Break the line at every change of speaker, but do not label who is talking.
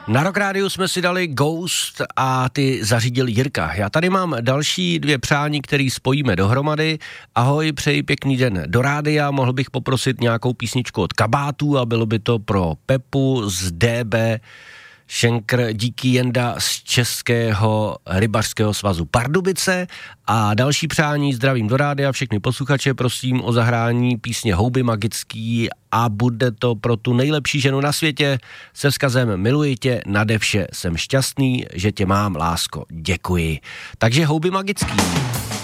Na Rock Rádiu jsme si dali Ghost a ty zařídil Jirka. Já tady mám další 2 přání, který spojíme dohromady. Ahoj, přeji pěkný den do rádia, mohl bych poprosit nějakou písničku od Kabátů a bylo by to pro Pepu z DB Schenker, díky Jenda z Českého rybařského svazu Pardubice. A další přání, zdravím do rádia, všechny posluchače, prosím o zahrání písně Houby magický a bude to pro tu nejlepší ženu na světě se vzkazem miluji tě, nade vše jsem šťastný, že tě mám, lásko, děkuji. Takže Houby magický.